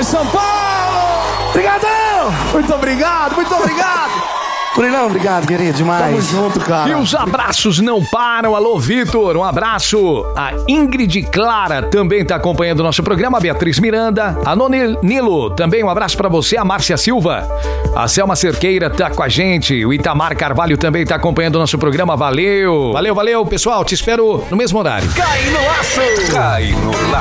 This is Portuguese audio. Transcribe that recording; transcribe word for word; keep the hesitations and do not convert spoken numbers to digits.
nós, São Paulo! Obrigadão! Muito obrigado, muito obrigado! Murilão, obrigado, querido, demais. Tamo junto, cara. E os abraços não param. Alô, Vitor, um abraço. A Ingrid Clara também tá acompanhando o nosso programa. A Beatriz Miranda. A Noni Nilo, também um abraço pra você. A Márcia Silva. A Selma Cerqueira tá com a gente. O Itamar Carvalho também tá acompanhando o nosso programa. Valeu. Valeu, valeu, pessoal. Te espero no mesmo horário. Cai no laço. Cai no laço.